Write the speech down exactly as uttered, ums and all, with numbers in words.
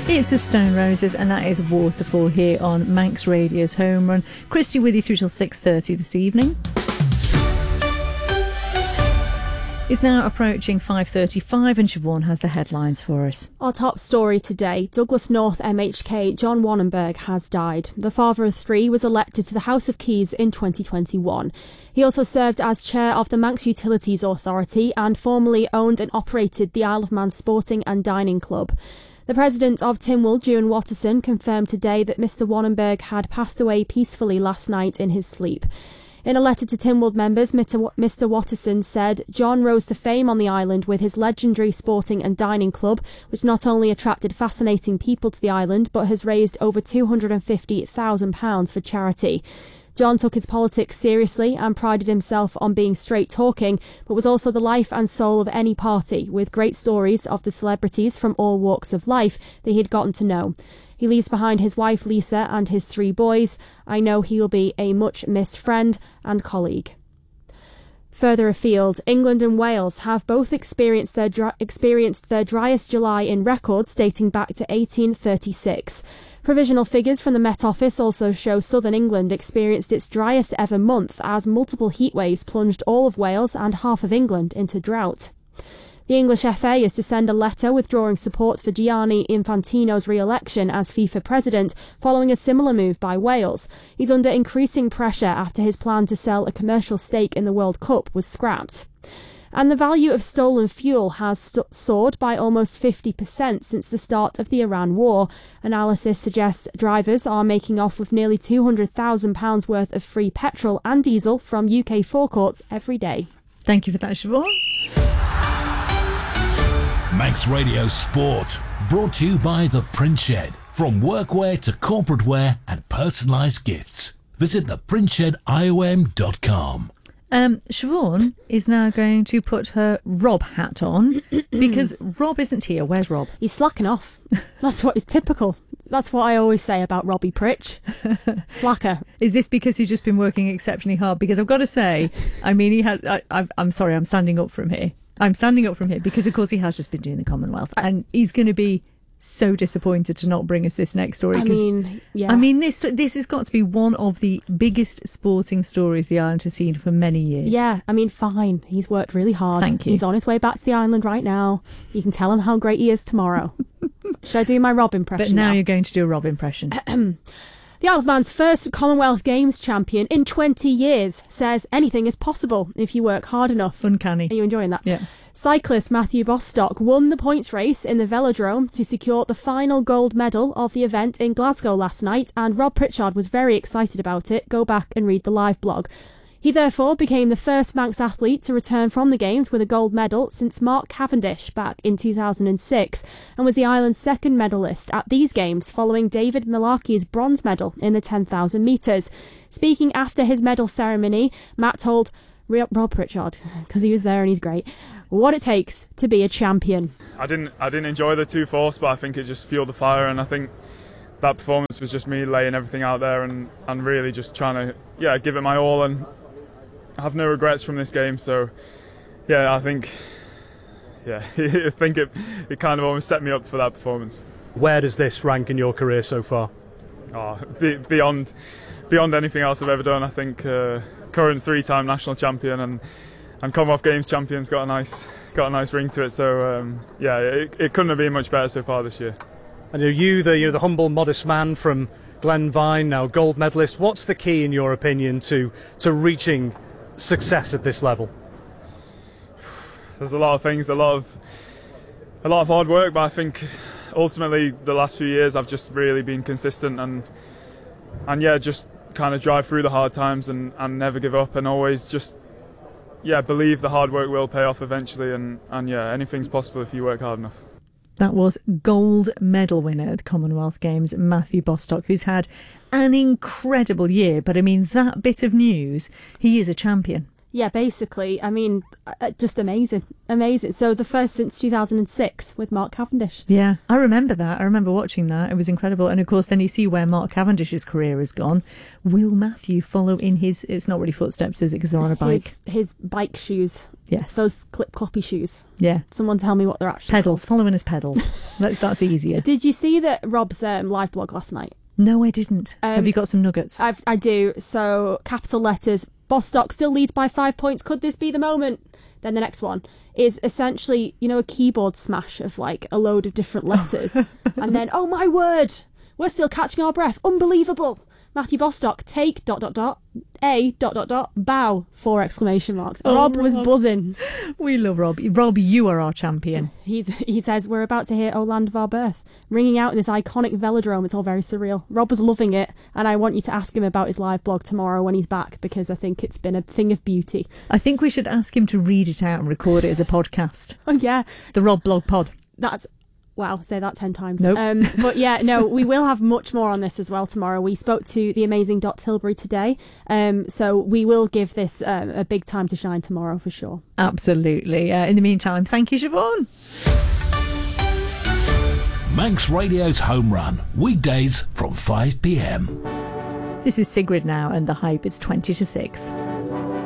It's the Stone Roses, and that is Waterfall here on Manx Radio's Home Run. Christy with you through till six thirty this evening. It's now approaching five thirty-five, and Siobhan has the headlines for us. Our top story today: Douglas North M H K John Wannenberg has died. The father of three was elected to the House of Keys in twenty twenty-one. He also served as chair of the Manx Utilities Authority and formerly owned and operated the Isle of Man Sporting and Dining Club. The president of Tynwald, Ewan Watterson, confirmed today that Mr Wannenberg had passed away peacefully last night in his sleep. In a letter to Tynwald members, Mister Watterson said, John rose to fame on the island with his legendary sporting and dining club, which not only attracted fascinating people to the island, but has raised over two hundred fifty thousand pounds for charity. John took his politics seriously and prided himself on being straight-talking, but was also the life and soul of any party, with great stories of the celebrities from all walks of life that he had gotten to know. He leaves behind his wife Lisa and his three boys. I know he will be a much-missed friend and colleague. Further afield, England and Wales have both experienced their, dry, experienced their driest July in records dating back to eighteen thirty-six. Provisional figures from the Met Office also show southern England experienced its driest ever month as multiple heatwaves plunged all of Wales and half of England into drought. The English F A is to send a letter withdrawing support for Gianni Infantino's re-election as FIFA president, following a similar move by Wales. He's under increasing pressure after his plan to sell a commercial stake in the World Cup was scrapped. And the value of stolen fuel has st- soared by almost fifty percent since the start of the Iran war. Analysis suggests drivers are making off with nearly two hundred thousand pounds worth of free petrol and diesel from U K forecourts every day. Thank you for that, Siobhan. Manx Radio Sport, brought to you by The Print Shed. From workwear to corporate wear and personalised gifts. Visit the print shed I O M dot com. Um, Siobhan is now going to put her Rob hat on because Rob isn't here. Where's Rob? He's slacking off. That's what is typical. That's what I always say about Robbie Pritch. Slacker. Is this because he's just been working exceptionally hard? Because I've got to say, I mean, he has. I, I've, I'm sorry, I'm standing up from here. I'm standing up from here because, of course, he has just been doing the Commonwealth, and he's going to be so disappointed to not bring us this next story. I mean, yeah. I mean, this this has got to be one of the biggest sporting stories the island has seen for many years. Yeah, I mean, fine. He's worked really hard. Thank you. He's on his way back to the island right now. You can tell him how great he is tomorrow. Should I do my Rob impression But now, now? you're going to do a Rob impression. The Isle of Man's first Commonwealth Games champion in twenty years says anything is possible if you work hard enough. Uncanny. Are you enjoying that? Yeah. Cyclist Matthew Bostock won the points race in the velodrome to secure the final gold medal of the event in Glasgow last night, and Rob Pritchard was very excited about it. Go back and read the live blog. He therefore became the first Manx athlete to return from the Games with a gold medal since Mark Cavendish back in two thousand six, and was the island's second medalist at these Games, following David Malarkey's bronze medal in the ten thousand metres. Speaking after his medal ceremony, Matt told Rob Pritchard, because he was there and he's great, what it takes to be a champion. I didn't I didn't enjoy the two force, but I think it just fueled the fire, and I think that performance was just me laying everything out there and, and really just trying to yeah give it my all, and I have no regrets from this game. So yeah, I think yeah I think it it kind of almost set me up for that performance. Where does this rank in your career so far? Oh, be, beyond beyond anything else I've ever done. I think uh, current three-time national champion and and Commonwealth Games champion's got a nice got a nice ring to it. So um, yeah, it, it couldn't have been much better so far this year. And are you the you know the humble, modest man from Glenvine, now gold medalist? What's the key, in your opinion, to to reaching success at this level? There's a lot of things, a lot of a lot of hard work, but I think ultimately the last few years I've just really been consistent and and yeah, just kind of drive through the hard times and, and never give up, and always just yeah believe the hard work will pay off eventually, and, and yeah anything's possible if you work hard enough. That was gold medal winner at the Commonwealth Games, Matthew Bostock, who's had an incredible year. But I mean, that bit of news, he is a champion. Yeah, basically. I mean, uh, just amazing. Amazing. So the first since two thousand six with Mark Cavendish. Yeah, I remember that. I remember watching that. It was incredible. And of course, then you see where Mark Cavendish's career has gone. Will Matthew follow in his, it's not really footsteps, is it? Because they're on a bike. His, his bike shoes. Yes. Those clip-cloppy shoes. Yeah. Someone tell me what they're actually Pedals. Following his pedals. that's, that's easier. Did you see that Rob's um, live blog last night? No, I didn't. Um, Have you got some nuggets? I've, I do. So, capital letters. Bostock still leads by five points. Could this be the moment? Then the next one is essentially, you know, a keyboard smash of like a load of different letters. And then, oh my word, we're still catching our breath. Unbelievable. Matthew Bostock, take dot dot dot, a dot dot dot, bow, four exclamation marks. Oh, Rob was Rob. buzzing. We love Rob. Rob, you are our champion. He's, he says, we're about to hear O Land of Our Birth ringing out in this iconic velodrome. It's all very surreal. Rob was loving it, and I want you to ask him about his live blog tomorrow when he's back, because I think it's been a thing of beauty. I think we should ask him to read it out and record it as a podcast. Oh, yeah. The Rob Blog Pod. That's... Wow, say that ten times. Nope. Um, but yeah, no, we will have much more on this as well tomorrow. We spoke to the amazing Dot Tilbury today, um, so we will give this um, a big time to shine tomorrow for sure. Absolutely. Uh, in the meantime, thank you, Siobhan. Manx Radio's Home Run, weekdays from five p m. This is Sigrid now, and the Hype is twenty to six.